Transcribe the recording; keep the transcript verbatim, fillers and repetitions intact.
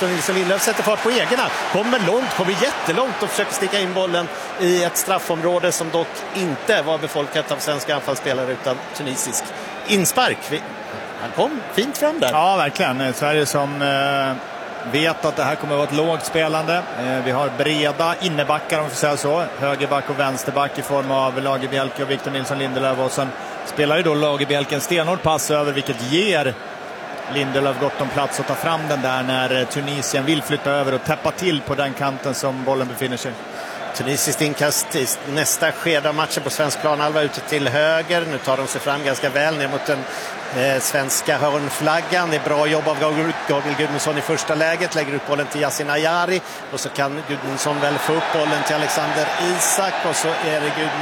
Victor Nilsson Lindelöf sätter fart på egna. Kommer långt, kommer jättelångt och försöker sticka in bollen i ett straffområde som dock inte var befolkat av svenska anfallsspelare utan tunisisk inspark. Han kom fint fram där. Ja, verkligen. Sverige som eh, vet att det här kommer att vara ett lågt spelande. Eh, vi har breda innebackar om vi säger så. Högerback och vänsterback i form av Lagerbielke och Victor Nilsson Lindelöf. Och sen spelar ju då Lagerbielke en stenhård pass över, vilket ger Lindelöf gott om plats att ta fram den där när Tunisien vill flytta över och täppa till på den kanten som bollen befinner sig. Tunisiskt inkast i nästa skede av matchen på svensk planhalva ute till höger. Nu tar de sig fram ganska väl ner mot den eh, svenska hörnflaggan. Det är bra jobb av Gabriel Gudmundsson i första läget. Lägger ut bollen till Yasin Ayari. Och så kan Gudmundsson väl få upp bollen till Alexander Isak. Och så är det Gudmundsson